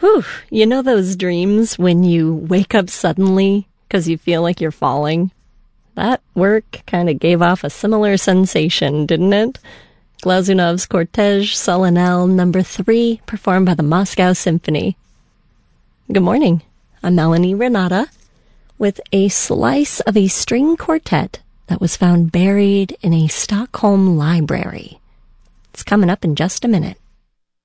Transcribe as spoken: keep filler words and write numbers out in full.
Whew, you know those dreams when you wake up suddenly because you feel like you're falling? That work kind of gave off a similar sensation, didn't it? Glazunov's Cortège Solennel number three, performed by the Moscow Symphony. Good morning. I'm Melanie Renata with a slice of a string quartet that was found buried in a Stockholm library. It's coming up in just a minute.